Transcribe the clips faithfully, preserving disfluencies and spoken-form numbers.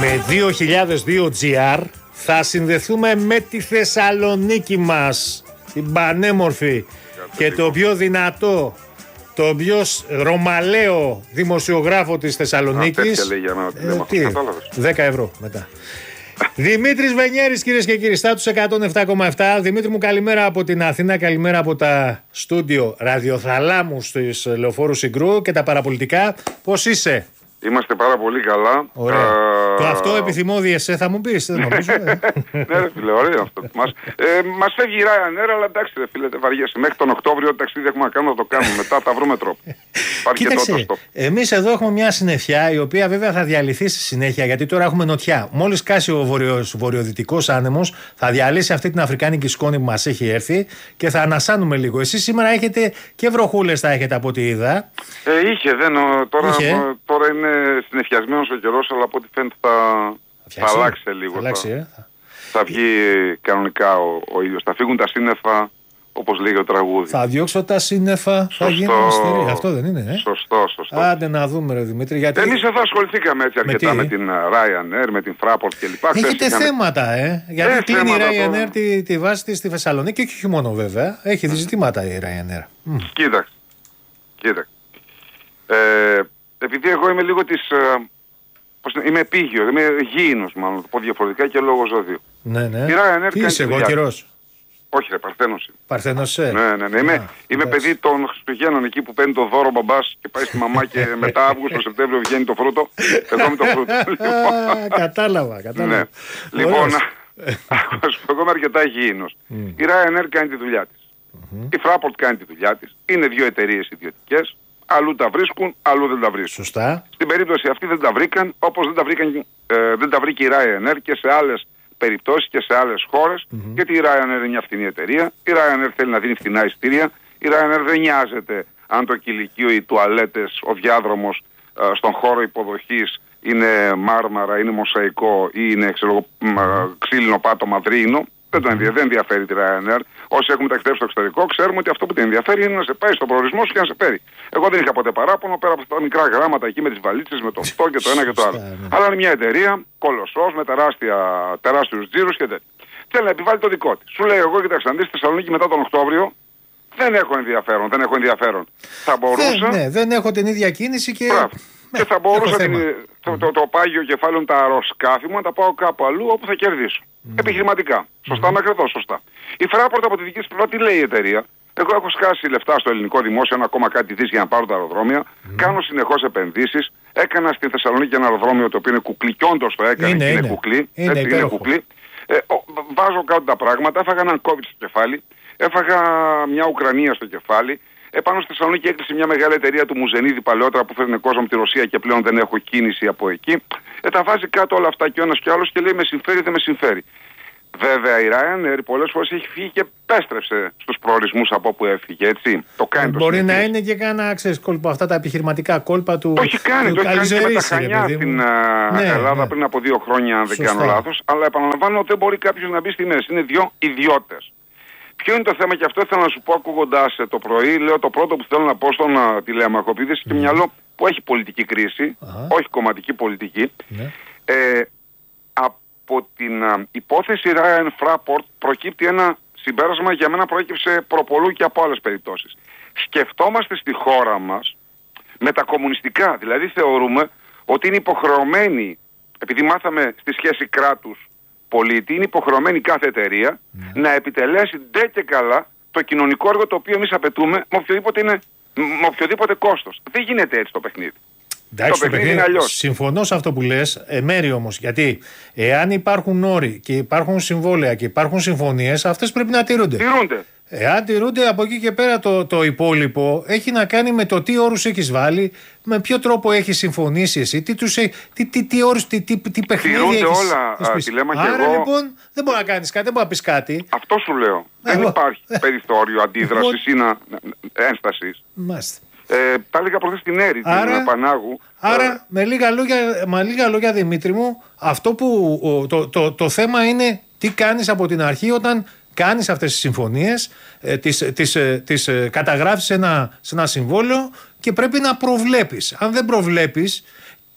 Με δύο χιλιάδες δύο τζι αρ θα συνδεθούμε με τη Θεσσαλονίκη μας, την πανέμορφη και το πιο δυνατό, το πιο ρωμαλαίο δημοσιογράφο της Θεσσαλονίκης. ε, δέκα ευρώ μετά. Δημήτρης Βενιέρης, κυρίες και κύριοι, στάτους εκατόν επτά κόμμα επτά. Δημήτρη μου, καλημέρα από την Αθήνα, καλημέρα από τα στούντιο ραδιοθαλάμους της Λεωφόρου Συγκρού και τα παραπολιτικά. Πώς είσαι? Είμαστε πάρα πολύ καλά. Ωραία. Uh... Το αυτό επιθυμώ διεσέ θα μου πεις, δεν νομίζω. ε. Ναι ρε φίλε, ωραίο αυτό. Μας, ε, μας φεύγει η Ryanair, αλλά εντάξει ρε φίλε, δεν βαριέσαι. Μέχρι τον Οκτώβριο ό,τι ταξίδι έχουμε να κάνουμε θα το κάνουμε. Μετά θα βρούμε τρόπο. Κοίταξε, εμείς εδώ έχουμε μια συννεφιά η οποία βέβαια θα διαλυθεί στη συνέχεια, γιατί τώρα έχουμε νοτιά. Μόλις κάσει ο βορειο, βορειοδυτικός άνεμος θα διαλύσει αυτή την αφρικάνικη σκόνη που μας έχει έρθει και θα ανασάνουμε λίγο. Εσείς σήμερα έχετε και βροχούλες, θα έχετε από ό,τι είδα. Ε, είχε, δεν, τώρα, είχε. Τώρα είναι συννεφιασμένος ο καιρός, αλλά από ό,τι φαίνεται θα, θα, θα αλλάξει λίγο. Θα, αλλάξει, ε. θα, θα βγει κανονικά ο, ο ήλιος. Θα φύγουν τα σύννεφα, όπως λέγει ο τραγούδι. Θα διώξω τα σύννεφα, σωστό, θα γίνει μυστηρή. Αυτό δεν είναι, ε? Σωστό, σωστό. Άντε να δούμε, ρε Δημήτρη. Γιατί... Εμείς εδώ ασχοληθήκαμε έτσι αρκετά με, με την Ryanair, με την Fraport κλπ. Έχετε είχαμε... θέματα, ε? Γιατί ε, κλείνει η Ryanair το... τη, τη βάση της στη Θεσσαλονίκη και όχι μόνο βέβαια. Έχει mm. ζητήματα η Ryanair. Mm. Κοίταξε. Κοίταξε. Ε, επειδή εγώ είμαι λίγο της... Πώς, είμαι επίγειο, είμαι γήινος μάλλον, το πω διαφορετικά και λόγω ζώδιο. Ναι, ναι. Η Ryanair τι είσαι εγώ καιρός? Όχι ρε, Παρθένος είμαι. Παρθένος ε. Ναι, ναι, ναι. Είμαι, Α, είμαι παιδί των Χριστουγέννων εκεί που παίρνει το δώρο μπαμπάς και πάει στη μαμά και μετά Αύγουστο, Σεπτέμβριο βγαίνει το φρούτο. Εγώ με το φρούτο. Κατάλαβα, κατάλαβα. Ναι. Λοιπόν, εγώ είμαι αρκετά γήινος. Mm. Η Ryanair κάνει τη δουλειά της. Mm-hmm. Η Fraport κάνει τη δουλειά της. Είναι δύο εταιρείες ιδιωτικές. Αλλού τα βρίσκουν, αλλού δεν τα βρίσκουν. Σωστά. Στην περίπτωση αυτή δεν τα βρήκαν, όπως δεν τα, βρήκαν, ε, δεν τα βρήκε η Ryanair και σε άλλες περιπτώσεις και σε άλλες χώρες, mm-hmm. γιατί η Ryanair είναι μια φθηνή εταιρεία, η Ryanair θέλει να δίνει φθηνά εισιτήρια, η Ryanair δεν νοιάζεται αν το κηλικείο, οι τουαλέτες, ο διάδρομος ε, στον χώρο υποδοχής είναι μάρμαρα, είναι μοσαϊκό ή είναι ξέρω, mm-hmm. ξύλινο πάτωμα δρύινο. Δεν τον ενδιαφέρει, δεν ενδιαφέρει τη Ryanair. Όσοι έχουμε ταξιδέψει στο εξωτερικό, ξέρουμε ότι αυτό που την ενδιαφέρει είναι να σε πάει στον προορισμό σου και να σε φέρει. Εγώ δεν είχα ποτέ παράπονο πέρα από αυτά τα μικρά γράμματα εκεί με τις βαλίτσες, με το αυτό και το ένα και το άλλο. Αλλά είναι μια εταιρεία, κολοσσός, με τεράστιους τζίρους και τέτοια. Θέλει να επιβάλλει το δικό της. Σου λέει εγώ, κοιτάξτε, αν δει στη Θεσσαλονίκη μετά τον Οκτώβριο, δεν έχω ενδιαφέρον. Δεν έχω ενδιαφέρον. Θα μπορούσα. Ναι, δεν έχω την ίδια κίνηση και. Και θα μπορούσα την, το, το, το πάγιο κεφάλαιο τα αεροσκάφη μου να τα πάω κάπου αλλού όπου θα κερδίσω. Mm. Επιχειρηματικά. Σωστά, mm. μέχρι εδώ, σωστά. Η Fraport από τη δική της πλευρά τι λέει η εταιρεία? Εγώ έχω σκάσει λεφτά στο ελληνικό δημόσιο, ένα ακόμα κάτι δις για να πάρω τα αεροδρόμια. Mm. Κάνω συνεχώς επενδύσεις. Έκανα στην Θεσσαλονίκη ένα αεροδρόμιο το οποίο είναι κουκλί, κι όντως το έκανε είναι, και είναι, είναι κουκλί. Είναι, έτσι, είναι κουκλί. Ε, ο, βάζω κάτω τα πράγματα. Έφαγα έναν COVID στο κεφάλι. Έφαγα μια Ουκρανία στο κεφάλι. Επάνω στη Θεσσαλονίκη έκλεισε μια μεγάλη εταιρεία του Μουζενίδη παλαιότερα που φέρνει κόσμο από τη Ρωσία και πλέον δεν έχω κίνηση από εκεί. Ε, τα βάζει κάτω όλα αυτά και ο ένας και ο άλλος και λέει με συμφέρει δεν με συμφέρει. Βέβαια η Ryanair πολλές φορές έχει φύγει και επέστρεψε στους προορισμούς από όπου έφυγε, έτσι. Το κάνει το Μπορεί να είναι και κάνα ξέρεις, κόλπο, αυτά τα επιχειρηματικά κόλπα του. Το έχει κάνει, του το έχει κάνει και με τα Χανιά στην ναι, Ελλάδα ναι. πριν από δύο χρόνια, αν δεν κάνω λάθος. Αλλά επαναλαμβάνω ότι δεν μπορεί κάποιος να μπει στη μέση. Είναι δύο ιδιώτες. Ποιο είναι το θέμα και αυτό ήθελα να σου πω ακούγοντας το πρωί. Λέω το πρώτο που θέλω να πω στον uh, τηλέμαχο, επειδή είσαι και μυαλό που έχει πολιτική κρίση, uh-huh. όχι κομματική πολιτική. Uh-huh. Ε, από την uh, υπόθεση Ryanair Fraport προκύπτει ένα συμπέρασμα, για μένα προέκυψε προπολού και από άλλες περιπτώσεις. Σκεφτόμαστε στη χώρα μας μετακομμουνιστικά, δηλαδή θεωρούμε ότι είναι υποχρεωμένοι, επειδή μάθαμε στη σχέση κράτους πολίτη, είναι υποχρεωμένη κάθε εταιρεία mm. να επιτελέσει ντε και καλά το κοινωνικό έργο το οποίο εμείς απαιτούμε με οποιοδήποτε, είναι, με οποιοδήποτε κόστος. Δεν γίνεται έτσι το παιχνίδι. Εντάξει, το παιχνίδι είναι αλλιώς. Συμφωνώ σε αυτό που λες, εμέρει όμως. Γιατί εάν υπάρχουν όροι και υπάρχουν συμβόλαια και υπάρχουν συμφωνίες, αυτές πρέπει να τηρούνται. Τηρούνται. Εάν τηρούνται από εκεί και πέρα το, το υπόλοιπο, έχει να κάνει με το τι όρους έχεις βάλει, με ποιο τρόπο έχεις συμφωνήσει εσύ, τι, τους, τι, τι, τι όρους, τι, τι, τι παιχνίδι έχεις. Τηρούνται όλα, τηλέμα και Άρα εγώ... λοιπόν δεν μπορεί να κάνεις κάτι, δεν μπορεί να πεις κάτι. Αυτό σου λέω. Δεν υπάρχει περιθώριο αντίδρασης ή να, ένστασης. Μάλιστα. Ε, τα έλεγα προχθές στην Έρη, την Πανάγου. Άρα, ε, με, λίγα λόγια, με λίγα λόγια, Δημήτρη μου, αυτό που το, το, το, το θέμα είναι τι κάνεις από την αρχή όταν κάνεις αυτές τις συμφωνίες, ε, τις, τις, ε, τις ε, καταγράφεις σε ένα, σε ένα συμβόλαιο και πρέπει να προβλέπεις. Αν δεν προβλέπεις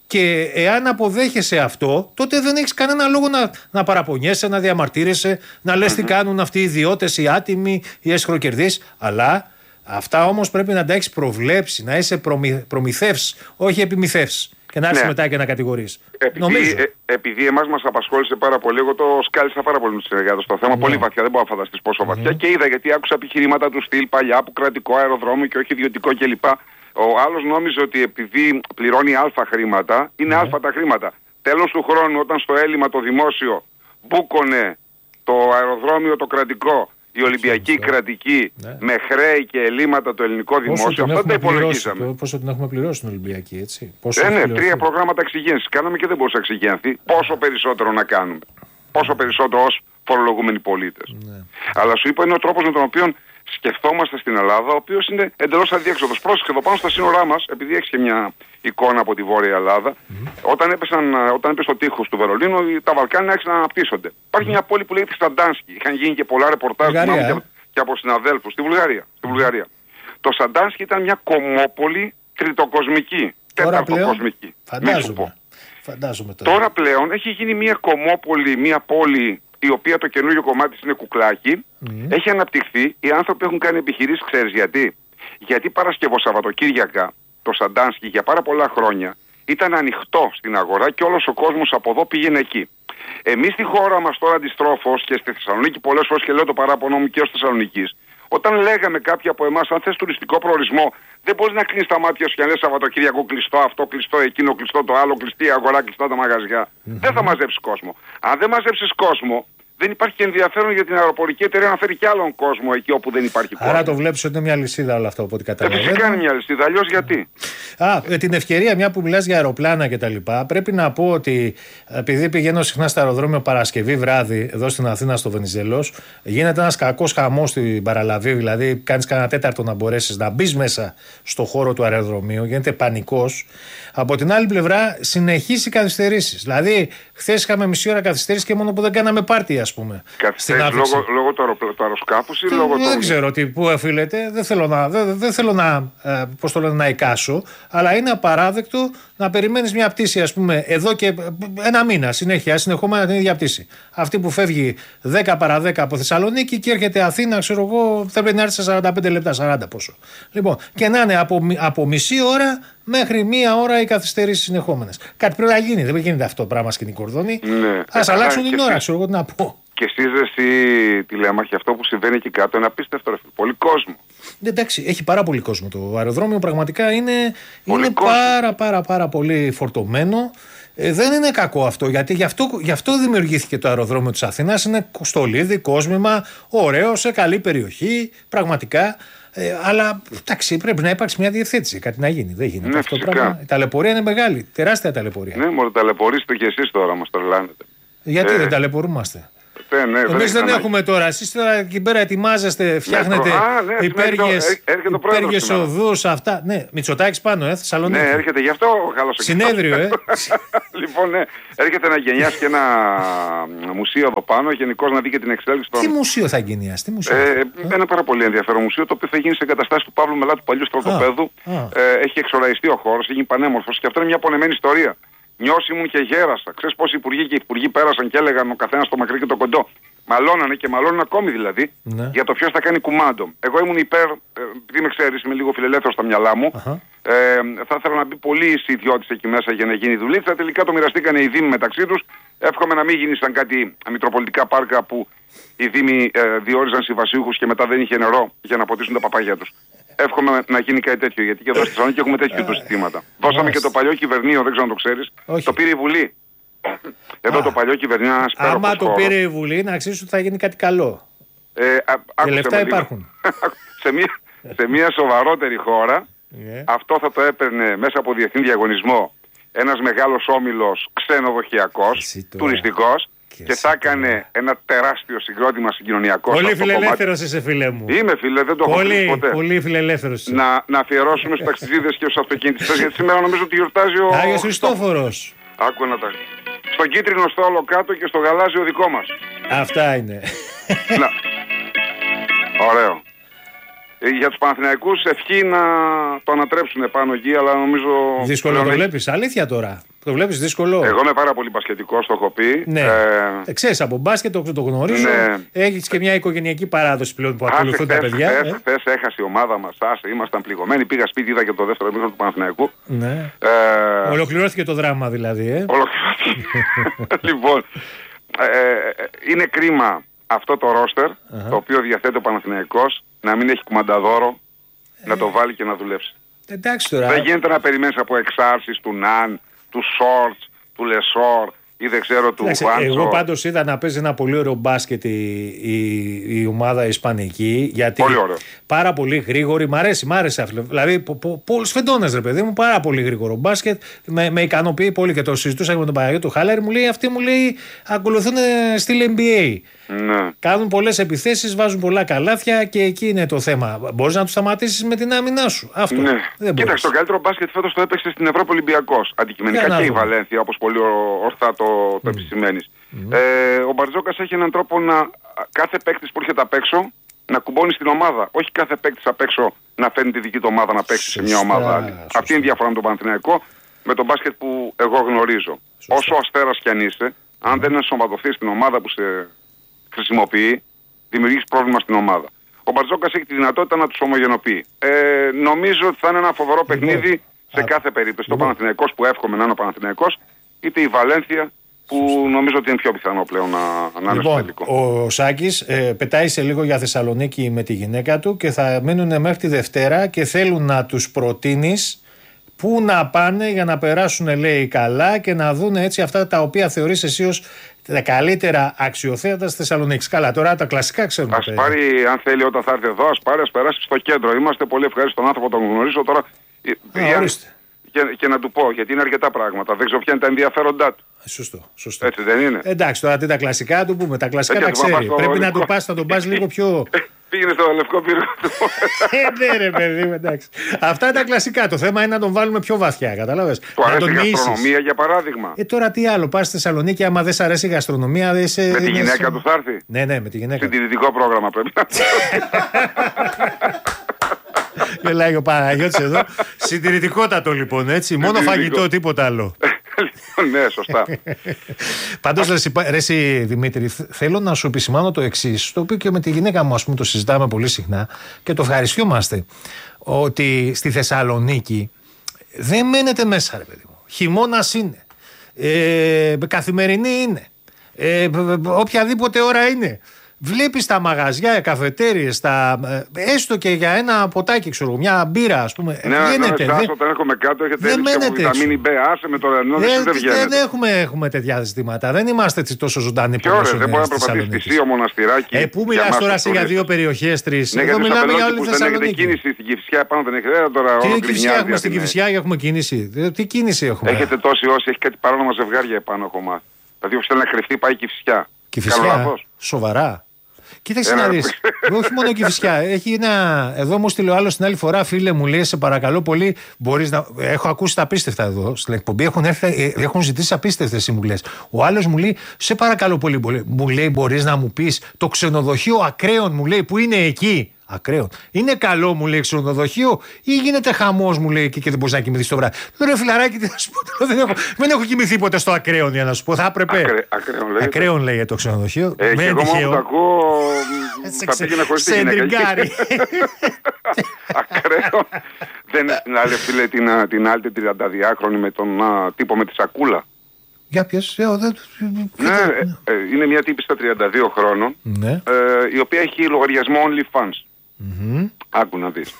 Και εάν αποδέχεσαι αυτό, τότε δεν έχεις κανένα λόγο να, να παραπονιέσαι, να διαμαρτύρεσαι, να λες mm-hmm. τι κάνουν αυτοί οι ιδιώτες, οι άτιμοι, οι έσχροκερδείς. Αλλά αυτά όμως πρέπει να τα έχεις προβλέψει, να είσαι προμη, προμηθεύς, όχι επιμηθεύς. Και να έρθει ναι. μετά και να κατηγορείς. Επειδή, ε, επειδή εμάς μας απασχόλησε πάρα πολύ, εγώ το σκάλισα πάρα πολύ με τους συνεργάτες στο θέμα, ναι. πολύ βαθιά, δεν μπορώ να φανταστείς πόσο mm-hmm. βαθιά. Και είδα, γιατί άκουσα επιχειρήματα του στυλ παλιά που κρατικό αεροδρόμιο και όχι ιδιωτικό κλπ. Ο άλλος νόμιζε ότι επειδή πληρώνει αλφα χρήματα, είναι ναι. αλφα τα χρήματα. Τέλος του χρόνου, όταν στο έλλειμμα το δημόσιο μπούκωνε το αεροδρόμιο το κρατικό, η Ολυμπιακή η κρατική, ναι. με χρέη και ελλείμματα το ελληνικό δημόσιο, αυτό δεν υπολογίσαμε. Πόσο την έχουμε πληρώσει την Ολυμπιακή, έτσι. Ε, ναι, τρία προγράμματα εξυγένσης κάναμε και δεν μπορούσε να εξυγένθει. Πόσο περισσότερο να κάνουμε. Πόσο περισσότερο ως φορολογούμενοι πολίτες. Ναι. Αλλά σου είπα, είναι ο τρόπος με τον οποίο σκεφτόμαστε στην Ελλάδα, ο οποίος είναι εντελώς αδιέξοδος. Πρόσεχε εδώ πάνω στα σύνορά μας, επειδή έχεις και μια εικόνα από τη Βόρεια Ελλάδα, mm. όταν, έπεσαν, όταν έπεσε το τείχος του Βερολίνου, τα Βαλκάνια άρχισαν να αναπτύσσονται. Υπάρχει mm. μια πόλη που λέγεται Σαντάνσκι. Είχαν γίνει και πολλά ρεπορτάζ ε? και, και από συναδέλφους στη Βουλγαρία. Στη Βουλγαρία. Το Σαντάνσκι ήταν μια κομμόπολη τριτοκοσμική, τέταρτοκοσμική. Φαντάζομαι. Φαντάζομαι τώρα. τώρα πλέον έχει γίνει μια κομμόπολη, μια πόλη, η οποία το καινούριο κομμάτι της είναι κουκλάκι, mm. έχει αναπτυχθεί, οι άνθρωποι έχουν κάνει επιχειρήσεις, ξέρεις γιατί. Γιατί Παρασκευό Σαββατοκύριακα το Σαντάνσκι για πάρα πολλά χρόνια ήταν ανοιχτό στην αγορά και όλος ο κόσμος από εδώ πήγαινε εκεί. Εμείς στη χώρα μας τώρα αντιστρόφως και στη Θεσσαλονίκη πολλές φορές, και λέω το παράπονο μου και ως Θεσσαλονικής, όταν λέγαμε κάποιοι από εμάς, αν θες τουριστικό προορισμό, δεν μπορείς να κλείνεις τα μάτια σου και να λες Σαββατοκύριακο κλειστό, αυτό κλειστό, εκείνο κλειστό, το άλλο κλειστή, η αγορά κλειστά, τα μαγαζιά. Mm-hmm. Δεν θα μαζέψεις κόσμο. Αν δεν μαζέψεις κόσμο, δεν υπάρχει και ενδιαφέρον για την αεροπορική εταιρεία να φέρει κι άλλον κόσμο εκεί όπου δεν υπάρχει κόσμο. Άρα το βλέπεις ότι είναι μια λυσίδα όλο αυτό από ό,τι καταλαβαίνω. Ε, φυσικά είναι μια λυσίδα, αλλιώς γιατί. Α, με την ευκαιρία, μια που μιλάς για αεροπλάνα και τα λοιπά, πρέπει να πω ότι επειδή πηγαίνω συχνά στο αεροδρόμιο Παρασκευή βράδυ, εδώ στην Αθήνα στο Βενιζέλος, γίνεται ένας κακός χαμός στην παραλαβή. Δηλαδή, κάνεις κανένα τέταρτο να μπορέσεις να μπεις μέσα στο χώρο του αεροδρομίου, γίνεται πανικός. Από την άλλη πλευρά, συνεχείς οι καθυστερήσεις. Δηλαδή, χθες είχαμε μισή ώρα καθυστερήσεις και μόνο που δεν κάναμε πάρτι, ας πούμε. Καθυστερήσεις λόγω, λόγω του, αερο, του αεροσκάφους ή λόγω του. Δεν ξέρω τι, πού οφείλεται. Δεν θέλω να, δεν, δεν θέλω να, ε, πώς το λένε, να εικάσω. Αλλά είναι απαράδεκτο να περιμένεις μια πτήση, ας πούμε, εδώ και ένα μήνα συνέχεια, συνεχόμενα την ίδια πτήση. Αυτή που φεύγει δέκα παρά δέκα από Θεσσαλονίκη και έρχεται Αθήνα, ξέρω εγώ, θα πρέπει να έρθει σε σαράντα πέντε λεπτά, σαράντα πόσο. Λοιπόν, και να είναι από, από μισή ώρα μέχρι μία ώρα οι καθυστερήσεις συνεχόμενες. Κάτι πρέπει να γίνει. Δεν γίνεται αυτό το πράγμα στην Κορδόνη. Ναι. Ας αλλάξουν την ώρα, ξέρω εγώ τι να πω. Και εσείς εσύ τηλέμαχοι, αυτό που συμβαίνει εκεί κάτω είναι απίστευτο. Ρε. Πολύ κόσμο. Ναι, εντάξει, έχει πάρα πολύ κόσμο. Το αεροδρόμιο πραγματικά είναι, είναι πάρα πάρα πάρα πολύ φορτωμένο. Ε, δεν είναι κακό αυτό, γιατί γι αυτό, γι' αυτό δημιουργήθηκε το αεροδρόμιο της Αθήνας. Είναι στολίδι, κόσμημα, ωραίο, σε καλή περιοχή, πραγματικά. Ε, αλλά εντάξει, πρέπει να υπάρξει μια διευθέτηση, κάτι να γίνει. Δεν γίνεται ναι, αυτό το πράγμα. Η ταλαιπωρία είναι μεγάλη, τεράστια ταλαιπωρία. Ναι, μόνο ταλαιπωρήστε κι εσείς τώρα, μας τρελάνετε. Γιατί ε, δεν ταλαιπωρούμαστε. Ναι, ναι, εμείς δεν έχουμε τώρα. Εσείς τώρα εκεί πέρα ετοιμάζεστε, φτιάχνετε ναι, ναι, υπέργειες οδούς, αυτά. Ναι, Μητσοτάκης πάνω, ε, Θεσσαλονίκη. Ναι, έρχεται γι' αυτό ο καλός συνέδριο, ε. Λοιπόν, ναι, έρχεται να γενιάσει και ένα μουσείο εδώ πάνω, γενικώς να δει και την εξέλιξη των. Τι μουσείο θα γενιάσει, τι μουσείο. Ε, ένα πάρα πολύ ενδιαφέρον μουσείο, το οποίο θα γίνει σε εγκαταστάσεις του Παύλου Μελά, του παλιού στρατοπέδου. Ε, έχει εξοραϊστεί ο χώρος, έχει γίνει πανέμορφος και αυτό είναι μια πονεμένη ιστορία. Νιώσει ήμουν και γέρασα. Ξέρεις πόσοι υπουργοί και υπουργοί πέρασαν και έλεγαν ο καθένας το μακρύ και το κοντό. Μαλώνανε και μαλώνουν ακόμη δηλαδή ναι. για το ποιος θα κάνει κουμάντο. Εγώ ήμουν υπέρ, επειδή με ξέρεις, είμαι λίγο φιλελεύθερος στα μυαλά μου. Uh-huh. Ε, θα ήθελα να μπει πολύ ιδιώτης εκεί μέσα για να γίνει δουλίτσα. Τελικά το μοιραστήκανε οι δήμοι μεταξύ τους. Εύχομαι να μην γίνει σαν κάτι μητροπολιτικά πάρκα που οι δήμοι ε, διόριζαν συμβασίουχους και μετά δεν είχε νερό για να ποτίσουν τα παπάγια τους. Εύχομαι να γίνει κάτι τέτοιο, γιατί και εδώ στη Θεσσαλονίκη έχουμε τέτοιου είδους ζητήματα. Δώσαμε και το παλιό κυβερνείο, δεν ξέρω αν το ξέρεις. Το πήρε η Βουλή. Εδώ το παλιό κυβερνείο είναι ένας υπέροχος χώρος. Άμα το πήρε η Βουλή, να ξέρεις ότι θα γίνει κάτι καλό. Ε, α, και λεφτά υπάρχουν. σε, μια, σε μια σοβαρότερη χώρα, yeah. αυτό θα το έπαιρνε μέσα από διεθνή διαγωνισμό ένας μεγάλος όμιλος ξενοδοχειακός, τουριστικός, και, και θα έκανε ένα τεράστιο συγκρότημα συγκοινωνιακό. Πολύ φιλελεύθερος είσαι, φίλε μου. Είμαι, φίλε, δεν το έχω πει ποτέ. Πολύ φιλελεύθερος είσαι. Να, να αφιερώσουμε στους ταξιδίδες και στους αυτοκινητιστές, γιατί σήμερα νομίζω ότι γιορτάζει ο Άγιος Χριστόφορος. Άκου να τα. Στον κίτρινο στόλο κάτω και στο γαλάζιο δικό μας. Αυτά είναι. Να. Ωραίο. Για τους Παναθηναϊκούς ευχή να το ανατρέψουν πάνω εκεί, αλλά νομίζω... Δύσκολο το βλέπεις, αλήθεια τώρα. Το βλέπεις δύσκολο. Εγώ είμαι πάρα πολύ μπασκετικός, το έχω πει. Ναι. Ε... Ξέρεις από μπάσκετ, το, το γνωρίζω. Ναι. Έχεις και μια οικογενειακή παράδοση πλέον που ακολουθούν τα παιδιά. Χθες, ε? χθες έχασε η ομάδα μας, άσε, ήμασταν πληγωμένοι. Πήγα σπίτι, είδα και το δεύτερο μήχρονο του Παναθηναϊκού. Ναι. Ε... Ολοκληρώθηκε το δράμα δηλαδή. Ε? Ολοκληρώθηκε. Λοιπόν, ε, είναι κρίμα αυτό το ρόστερ, uh-huh. το οποίο διαθέτει ο Παναθηναϊκός, να μην έχει κουμανταδόρο, ε... να το βάλει και να δουλέψει. Εντάξει τώρα. Δεν γίνεται να περιμένεις από εξάρσεις του Ναν, του Σόρτς, του Λεσόρ ή δεν ξέρω του Βάντσο. Εγώ πάντως είδα να παίζει ένα πολύ ωραίο μπάσκετ η, η, η ομάδα ισπανική. Γιατί πολύ ωραίο. Πάρα πολύ γρήγορη. Μ' αρέσει, μ' άρεσε αυτό. Δηλαδή, πολλούς φεντώνες ρε παιδί μου, πάρα πολύ γρήγορο μπάσκετ. Με, με ικανοποιεί πολύ και το συζητούσα με τον Παναγιώτο Χάλερ. Μου λέει, αυτοί μου λέει, ακολουθούν στυλ N B A. Ναι. Κάνουν πολλές επιθέσεις, βάζουν πολλά καλάθια και εκεί είναι το θέμα. Μπορείς να τους σταματήσεις με την άμυνά σου. Αυτό. Ναι. Δεν κοίταξε, το καλύτερο μπάσκετ φέτος το έπαιξε στην Ευρώπη Ολυμπιακός. Αντικειμενικά και η Βαλένθια, όπως πολύ ορθά το, το mm. επισημαίνεις. Mm. Ε, ο Μπαρτζόκας έχει έναν τρόπο να κάθε παίκτης που έρχεται απ' έξω να κουμπώνει στην ομάδα. Όχι κάθε παίκτης απ' έξω να φέρνει τη δική του ομάδα να παίξει σωστά, σε μια ομάδα άλλη. Σωστά. Αυτή είναι η διαφορά με τον Παναθηναϊκό, με τον μπάσκετ που εγώ γνωρίζω. Σωστά. Όσο αστέρας κι αν είσαι, αν mm. δεν ενσωματωθείς στην ομάδα που σε χρησιμοποιεί, δημιουργείς πρόβλημα στην ομάδα. Ο Μπαρτζόκας έχει τη δυνατότητα να τους ομογενοποιεί. Ε, νομίζω ότι θα είναι ένα φοβερό παιχνίδι λοιπόν, σε α, κάθε περίπτωση. Λοιπόν. Το Παναθηναϊκός που εύχομαι να είναι ο Παναθηναϊκός, είτε η Βαλένθια που νομίζω ότι είναι πιο πιθανό πλέον να, να είναι λοιπόν, στο τελικό. Ο Σάκης ε, πετάει σε λίγο για Θεσσαλονίκη με τη γυναίκα του και θα μείνουν μέχρι τη Δευτέρα και θέλουν να τους προτείνεις πού να πάνε για να περάσουν λέει καλά και να δουν έτσι αυτά τα οποία θεωρείς εσύ ως τα καλύτερα αξιοθέατα στη Θεσσαλονίκη. Καλά, τώρα τα κλασικά ξέρουμε. Ας πάρει, αν θέλει όταν θα έρθει εδώ, ας πάρει, ας περάσει στο κέντρο. Είμαστε πολύ ευχαριστώ τον άνθρωπο, τον γνωρίζω τώρα. Α, ορίστε. Και, και να του πω, γιατί είναι αρκετά πράγματα. Δεν ξέρω ποια είναι τα ενδιαφέροντά του. Σωστό, σωστό. Έτσι δεν είναι. Εντάξει, τώρα τι τα κλασικά του πούμε. Τα κλασικά τα ξέρει. Πρέπει να το πας, να τον πας λίγο πιο. Πήγαινε στο λευκό πύργο του. Ε, ναι, ρε παιδί, εντάξει. Αυτά είναι τα κλασικά. Το θέμα είναι να τον βάλουμε πιο βαθιά, κατάλαβες. Του αρέσει η γαστρονομία, για παράδειγμα. Ε, τώρα τι άλλο, πας στη Θεσσαλονίκη, άμα δεν σ' αρέσει η γαστρονομία. Δεν σε... Με τη γυναίκα του θα έρθει. Ναι, ναι, με τη γυναίκα. Συντηρητικό πρόγραμμα πρέπει να. Γελάει ο Παναγιώτης εδώ. Συντηρητικότατο λοιπόν, έτσι. Μόνο φαγητό, τίποτα άλλο. Ναι, σωστά. Πάντως, ρε εσύ Δημήτρη, θέλω να σου επισημάνω το εξής, το οποίο και με τη γυναίκα μου, ας πούμε, το συζητάμε πολύ συχνά και το ευχαριστιόμαστε. Ότι στη Θεσσαλονίκη δεν μένετε μέσα, ρε παιδί μου. Χειμώνας είναι. Ε, καθημερινή είναι. Ε, οποιαδήποτε ώρα είναι. Βλέπεις τα μαγαζιά, καφετέριες, τα... έστω και για ένα ποτάκι, ξέρω, μια μπύρα, ας πούμε. Ναι, βγαίνετε, ναι, εσάς όταν έρχομαι κάτω έχετε έρθει από βιταμίνη B, άσε με το ρενό, δεν, δεν βγαίνετε. Δεν έχουμε, έχουμε τέτοια ζητήματα, δεν είμαστε έτσι τόσο ζωντανοί που είμαστε. Δεν μπορεί να προπατήσει θυσίο, μοναστηράκι. Ε, πού μιλάς τώρα για δύο περιοχές, τρεις. Ναι, εδώ μιλάμε για όλη τη Θεσσαλονίκη. Δεν έχετε κίνηση στην Κηφισιά, πάνω δεν έχετε τώρα. Τι Κηφισιά έχουμε στην Κηφισιά, έχουμε κίνηση. Τι κίνηση έχουμε. Έχετε τόση όσοι, έχει κάτι παράνομα ζευγάρια επάνω ακόμα. Δηλαδή όποιος θέλει να κρυφτεί πάει Κηφισιά. Κηφισιά, σοβαρά. Κοίταξε να δεις. Όχι μόνο Κηφισιά. Έχει ένα. Εδώ μου στείλε ο άλλος την άλλη φορά, φίλε μου, λέει: σε παρακαλώ πολύ, μπορείς να. Έχω ακούσει τα απίστευτα εδώ στην εκπομπή. Έχουν, έρθει, έχουν ζητήσει απίστευτες συμβουλές. Ο άλλος μου λέει: σε παρακαλώ πολύ, μου λέει: μπορείς να μου πεις το ξενοδοχείο Ακραίων, μου λέει, που είναι εκεί. Ακραίων. Είναι καλό, μου λέει, ξενοδοχείο, ή γίνεται χαμός, μου λέει, εκεί και δεν μπορείς να κοιμηθείς το βράδυ. Λέω, ρε φιλαράκι, τι να σου πω, δεν έχω, δεν έχω κοιμηθεί ποτέ στο Ακραίων, για να σου πω. Θα έπρεπε. Ακραίων, Ακραίων, λέγεται. Ακραίων λέγεται το ξενοδοχείο. Ε, και εγώ μόνο το ακούω. Θα πήγαινα χωρίς τη γυναίκα. Ακραίων. Δεν είναι στην άλλη, φίλε, την, την άλλη τριανταδυάχρονη με τον α, τύπο με τη σακούλα. Για ποιες, ε, δεν... Ναι, ε, είναι μια τύπη στα τριάντα δύο χρόνων, ναι. ε, η οποία έχει λογαριασμό OnlyFans. Mm-hmm. Άκου να δεις.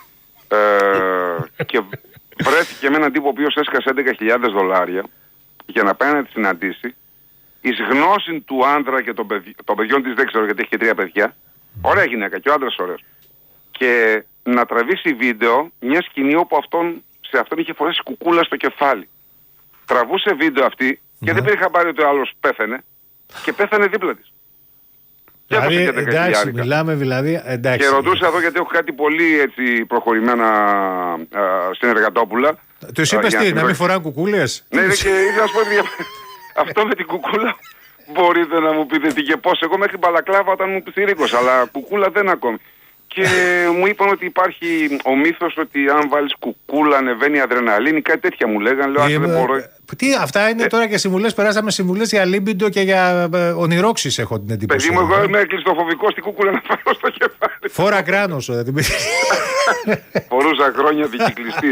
Ε, και βρέθηκε με έναν τύπο ο οποίος έσκασε έντεκα χιλιάδες δολάρια για να πάει να τη συναντήσει, εις γνώση του άντρα και των, παιδι... των παιδιών της, δεν ξέρω γιατί έχει και τρία παιδιά, ωραία γυναίκα και ο άντρας ωραίος, και να τραβήσει βίντεο μια σκηνή όπου αυτόν, σε αυτόν είχε φορέσει κουκούλα στο κεφάλι. Τραβούσε βίντεο αυτή και mm-hmm. δεν πήρε χαμπάρι ότι ο άλλος πέθανε και πέθανε δίπλα της. Δηλαδή, εντάξει, μιλάμε δηλαδή, εντάξει. Και ρωτούσα εδώ γιατί έχω κάτι πολύ έτσι προχωρημένα α, συνεργατόπουλα. Τους είπες τι, να μην φοράνε κουκούλες. Ναι, και ήθελα να σου πω αυτό με την κουκούλα μπορείτε να μου πείτε τι και πώς. Εγώ μέχρι μπαλακλάβα όταν μου πει Ρίκος, αλλά κουκούλα δεν ακόμη. και μου είπαν ότι υπάρχει ο μύθος ότι αν βάλεις κουκούλα ανεβαίνει η αδρεναλίνη, κάτι τέτοια μου λέγανε. Λέω, ε, δεν μπορώ. Τι, αυτά είναι ε, τώρα και συμβουλές, περάσαμε συμβουλές για λίμπιντο και για ε, ονειρόξεις, έχω την εντύπωση. Παιδί μου, εγώ είμαι κλειστοφοβικός, την κούκουλα να φάω στο κεφάλι. Φορά κράνος, δεν την φορούσα χρόνια δικυκλιστής.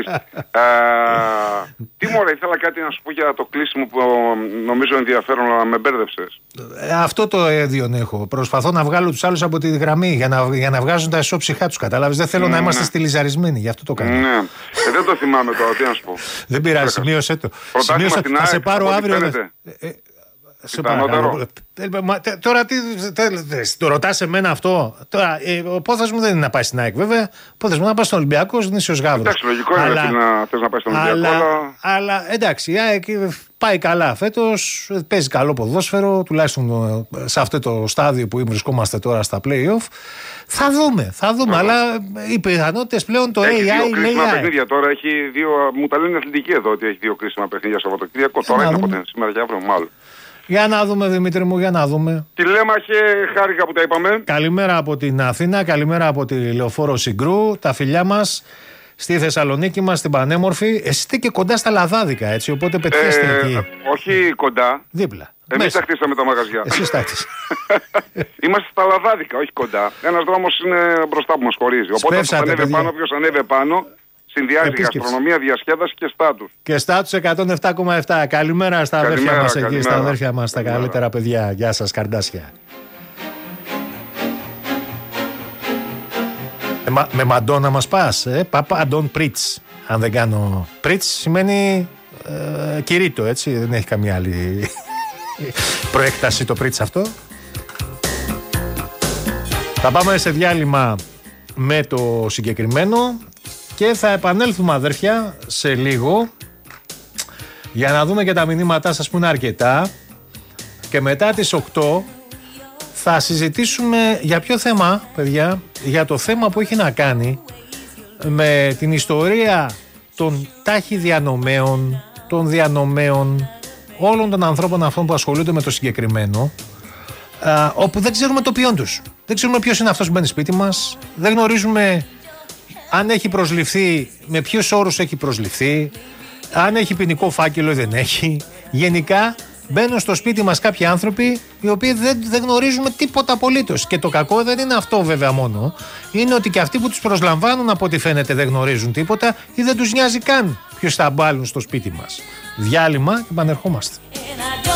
Τι μωρέ, ήθελα κάτι να σου πω για το κλείσιμο που νομίζω ενδιαφέρον, αλλά με μπέρδευσες. Αυτό το έδιον έχω. Προσπαθώ να βγάλω τους άλλους από τη γραμμή για να, για να βγάζουν τα ισόψυχά τους. Κατάλαβες. Δεν θέλω mm, να είμαστε ναι. στυλιζαρισμένοι. Γι' αυτό το κάνω. Ναι. Ε, δεν το θυμάμαι τώρα, τι να σου πω. Δεν πειράζει, σημείωσέ το. Σημείωσα, θα ΑΕΚ, σε πάρω αύριο. Ε, σε παρακαλώ. Τώρα τι. Το ρωτάς σε μένα αυτό. Τώρα, ο πόθος μου δεν είναι να πάει στην ΑΕΚ, βέβαια. Ο πόθος μου είναι να πάει στον Ολυμπιακό, γνήσιος Γαύρος. Εντάξει, λογικό είναι να θες να πάει στον Ολυμπιακό. Αλλά, αλλά εντάξει, η ΑΕΚ πάει καλά φέτος. Παίζει καλό ποδόσφαιρο, τουλάχιστον σε αυτό το στάδιο που βρισκόμαστε τώρα στα play-off. Θα δούμε, θα δούμε. Αλλά οι πιθανότητες πλέον το έχει έι άι δύο κρίσιμα παιχνίδια τώρα. Έχει δύο, μου τα λένε αθλητικοί εδώ ότι έχει δύο κρίσιμα παιχνίδια Σαββατοκύριακο. Τώρα είναι από σήμερα και αύριο, μάλλον. Για να δούμε, Δημήτρη μου, για να δούμε. Τηλέμαχε, χάρηκα που τα είπαμε. Καλημέρα από την Αθήνα, καλημέρα από τη Λεωφόρο Συγκρού. Τα φιλιά μας στη Θεσσαλονίκη μας, στην πανέμορφη. Εσύ είστε και κοντά στα Λαδάδικα, έτσι, οπότε πετυχαίστε ε, εκεί. Όχι κοντά. Δίπλα. Εμείς τα χτίσαμε τα μαγαζιά. Εσείς τα χτίσατε. Είμαστε στα Λαδάδικα, όχι κοντά. Ένας δρόμος είναι μπροστά που μας χωρίζει. Οπότε ποιος ανέβε πάνω, ποιος ανέβε πάνω. Συνδυάζει γαστρονομία, διασκέδαση και στάτους. Και στάτους εκατόν επτά κόμμα επτά. Καλημέρα στα αδέρφια μας εκεί, καλημέρα. Στα αδέρφια μας, τα καλύτερα παιδιά. Γεια σας, καρδάσια. Ε, μα, με Μαντόνα μας πας, ε? Παπα Αντών Πρίτς. Αν δεν κάνω Πρίτς σημαίνει ε, κηρύττο, έτσι. Δεν έχει καμία άλλη προέκταση το Πρίτς αυτό. Θα πάμε σε διάλειμμα με το συγκεκριμένο. Και θα επανέλθουμε, αδέρφια, σε λίγο για να δούμε και τα μηνύματά σας που είναι αρκετά. Και μετά τις οκτώ θα συζητήσουμε για ποιο θέμα, παιδιά, για το θέμα που έχει να κάνει με την ιστορία των ταχυδιανομέων, των διανομέων, όλων των ανθρώπων αυτών που ασχολούνται με το συγκεκριμένο, α, όπου δεν ξέρουμε το ποιόν τους. Δεν ξέρουμε ποιος είναι αυτός που μπαίνει σπίτι μας, δεν γνωρίζουμε αν έχει προσληφθεί, με ποιους όρους έχει προσληφθεί, αν έχει ποινικό φάκελο ή δεν έχει. Γενικά μπαίνουν στο σπίτι μας κάποιοι άνθρωποι οι οποίοι δεν, δεν γνωρίζουμε τίποτα απολύτως. Και το κακό δεν είναι αυτό βέβαια μόνο. Είναι ότι και αυτοί που τους προσλαμβάνουν από ό,τι φαίνεται δεν γνωρίζουν τίποτα ή δεν τους νοιάζει καν ποιος θα μπάλουν στο σπίτι μας. Διάλειμμα και επανερχόμαστε.